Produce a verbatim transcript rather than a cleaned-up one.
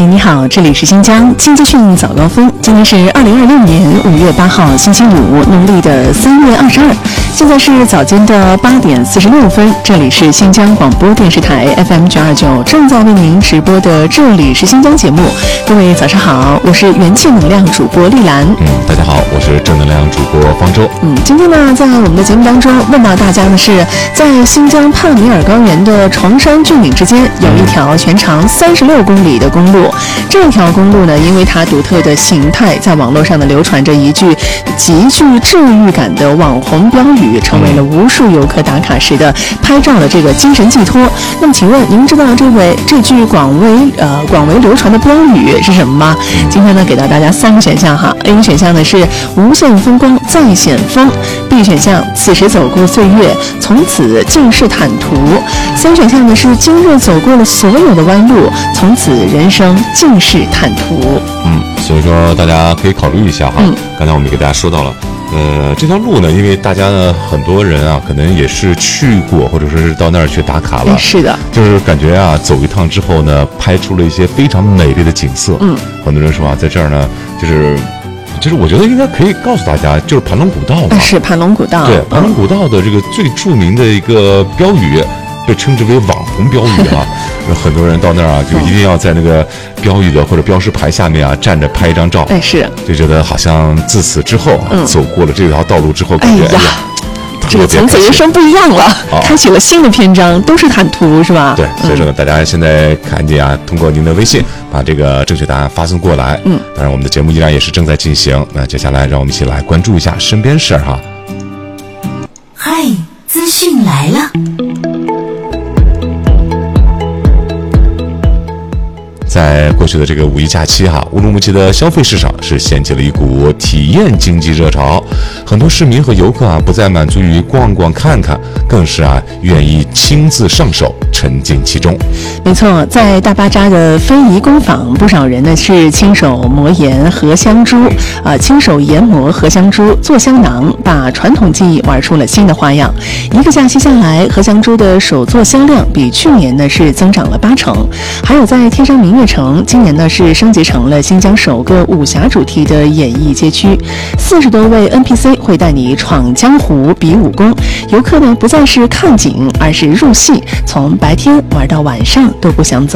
你好，这里是新疆经济讯早高峰。今天是二零二六年五月八号，星期五，农历的三月二十二。现在是早间的八点四十六分，这里是新疆广播电视台 F M 九二九，正在为您直播的这里是新疆节目。各位早上好，我是元气能量主播丽兰。 嗯，大家好，我是正能量主播方舟。 嗯，今天呢，在我们的节目当中问到大家的是，在新疆帕米尔高原的崇山峻岭之间，有一条全长三十六公里的公路。这条公路呢，因为它独特的形态，在网络上呢流传着一句极具治愈感的网红标语，成为了无数游客打卡时的拍照的这个精神寄托。那么，请问您知道这位这句广为呃广为流传的标语是什么吗？今天呢，给到大家三个选项哈。A 选项呢是无限风光再险峰 ，B 选项此时走过岁月，从此尽是坦途 ，C 选项呢是今日走过了所有的弯路，从此人生尽是坦途。 嗯，所以说大家可以考虑一下哈。嗯，刚才我们也给大家说到了。呃，这条路呢，因为大家呢，很多人啊，可能也是去过，或者说是到那儿去打卡了。 是的， 就是感觉啊，走一趟之后呢，拍出了一些非常美丽的景色。嗯，很多人说啊，在这儿呢，就是就是我觉得应该可以告诉大家，就是盘龙古道嘛。 啊、是盘龙古道。 对，盘龙古道的这个最著名的一个标语，被称之为网红标语啊。有很多人到那儿啊，就一定要在那个标语的或者标识牌下面啊站着拍一张照。 哎，是， 就觉得好像自此之后啊，嗯、走过了这条道路之后，感觉哎呀， 这个从此人生不一样了，哦、开启了新的篇章，都是坦途，是吧？ 对，所以说呢，嗯、大家现在赶紧啊，通过您的微信把这个正确答案发送过来。嗯，当然我们的节目依然也是正在进行。那接下来让我们一起来关注一下身边事儿哈。 嗨，资讯来了。 在过去的这个五一假期哈，乌鲁木齐的消费市场是掀起了一股体验经济热潮，很多市民和游客啊不再满足于逛逛看看，更是啊愿意亲自上手，沉浸其中。 没错，在大巴扎的非遗工坊，不少人呢是亲手磨研荷香珠，啊、呃，亲手研磨荷香珠做香囊，把传统技艺玩出了新的花样。一个假期下来，荷香珠的手作销量比去年呢是增长了八成。还有在天山明月城，今年呢是升级成了新疆首个武侠主题的演艺街区，四十多位 N P C 会带你闯江湖、比武功，游客呢不再是看景，而是入戏，从白天玩到晚上都不想走。